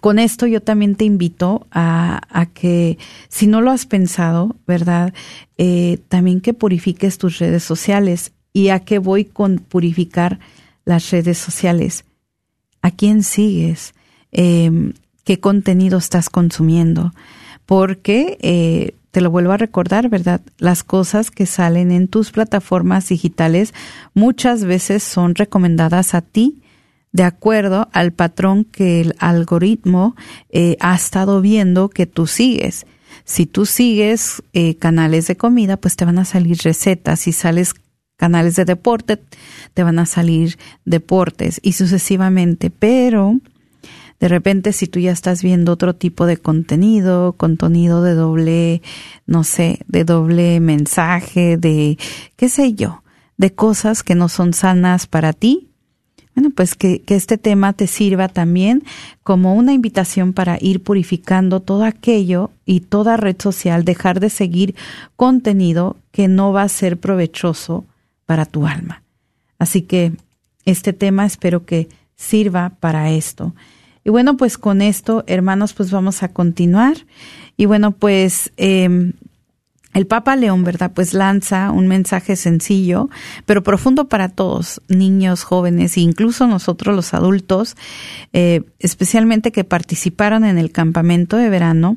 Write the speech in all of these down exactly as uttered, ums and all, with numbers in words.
con esto yo también te invito a, a que, si no lo has pensado, ¿verdad? Eh, también que purifiques tus redes sociales. ¿Y a qué voy con purificar las redes sociales? ¿A quién sigues? Eh, ¿Qué contenido estás consumiendo? Porque, eh, te lo vuelvo a recordar, ¿verdad? Las cosas que salen en tus plataformas digitales muchas veces son recomendadas a ti de acuerdo al patrón que el algoritmo eh, ha estado viendo que tú sigues. Si tú sigues eh, canales de comida, pues te van a salir recetas. Si sales canales de deporte, te van a salir deportes y sucesivamente. Pero de repente, si tú ya estás viendo otro tipo de contenido, contenido de doble, no sé, de doble mensaje, de qué sé yo, de cosas que no son sanas para ti, bueno, pues que, que este tema te sirva también como una invitación para ir purificando todo aquello y toda red social, dejar de seguir contenido que no va a ser provechoso para tu alma. Así que este tema espero que sirva para esto. Y bueno, pues con esto, hermanos, pues vamos a continuar. Y bueno, pues eh, el Papa León, ¿verdad? Pues lanza un mensaje sencillo, pero profundo para todos, niños, jóvenes e incluso nosotros los adultos, eh, especialmente que participaron en el campamento de verano,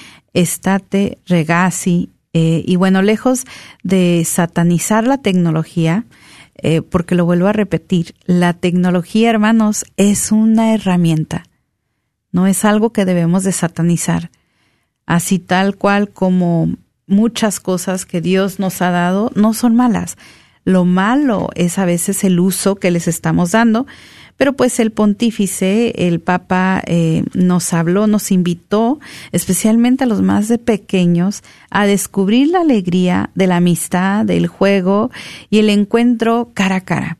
Estate Regasi, eh, y bueno, lejos de satanizar la tecnología, eh, porque lo vuelvo a repetir, la tecnología, hermanos, es una herramienta, no es algo que debemos de satanizar, así tal cual como muchas cosas que Dios nos ha dado no son malas. Lo malo es a veces el uso que les estamos dando, pero pues el pontífice, el Papa, eh, nos habló, nos invitó, especialmente a los más de pequeños, a descubrir la alegría de la amistad, del juego y el encuentro cara a cara.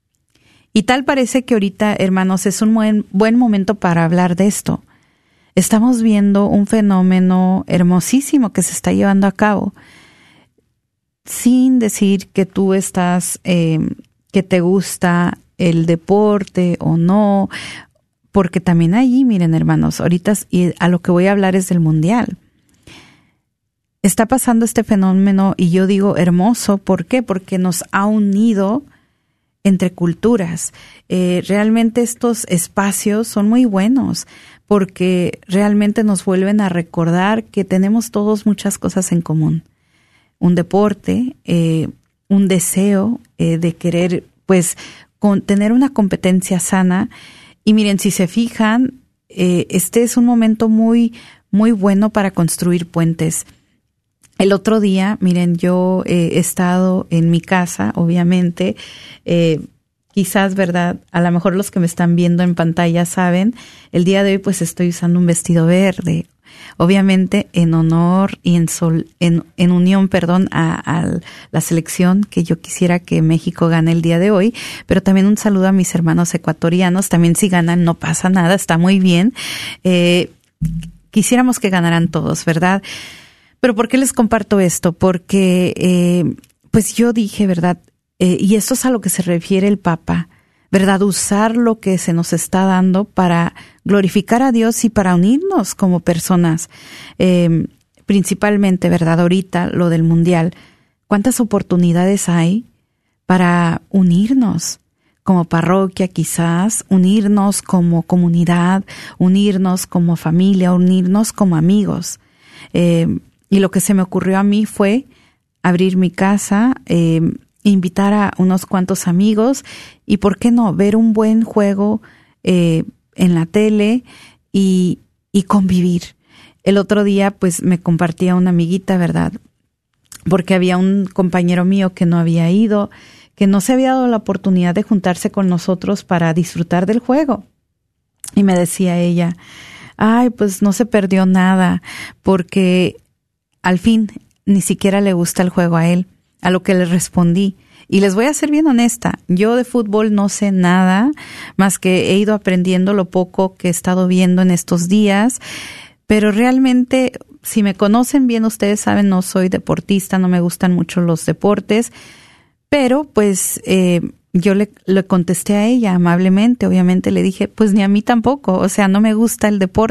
Y tal parece que ahorita, hermanos, es un buen, buen momento para hablar de esto. Estamos viendo un fenómeno hermosísimo que se está llevando a cabo, sin decir que tú estás, eh, que te gusta el deporte o no, porque también allí, miren, hermanos, ahorita y a lo que voy a hablar es del mundial. Está pasando este fenómeno y yo digo hermoso, ¿por qué? Porque nos ha unido entre culturas. Eh, realmente estos espacios son muy buenos, porque realmente nos vuelven a recordar que tenemos todos muchas cosas en común. Un deporte, eh, un deseo eh, de querer, pues, con, tener una competencia sana. Y miren, si se fijan, eh, este es un momento muy, muy bueno para construir puentes. El otro día, miren, yo eh, he estado en mi casa, obviamente, eh, quizás, ¿verdad? A lo mejor los que me están viendo en pantalla saben, el día de hoy pues estoy usando un vestido verde, obviamente en honor y en sol, en, en unión, perdón, a, a la selección que yo quisiera que México gane el día de hoy, pero también un saludo a mis hermanos ecuatorianos, también si ganan no pasa nada, está muy bien. Eh, quisiéramos que ganaran todos, ¿verdad? Pero ¿por qué les comparto esto? Porque eh, pues yo dije, ¿verdad? Eh, y esto es a lo que se refiere el Papa, ¿verdad? Usar lo que se nos está dando para glorificar a Dios y para unirnos como personas. Eh, principalmente, ¿verdad? Ahorita lo del mundial. ¿Cuántas oportunidades hay para unirnos como parroquia quizás, unirnos como comunidad, unirnos como familia, unirnos como amigos? Eh, y lo que se me ocurrió a mí fue abrir mi casa, eh, invitar a unos cuantos amigos y, ¿por qué no?, ver un buen juego eh, en la tele y, y convivir. El otro día, pues, me compartía una amiguita, ¿verdad? Porque había un compañero mío que no había ido, que no se había dado la oportunidad de juntarse con nosotros para disfrutar del juego. Y me decía ella, ay, pues no se perdió nada, porque al fin ni siquiera le gusta el juego a él. A lo que le respondí, y les voy a ser bien honesta, yo de fútbol no sé nada, más que he ido aprendiendo lo poco que he estado viendo en estos días, pero realmente, si me conocen bien, ustedes saben, no soy deportista, no me gustan mucho los deportes, pero pues eh, yo le, le contesté a ella amablemente, obviamente le dije, pues ni a mí tampoco, o sea, no me gusta el deporte.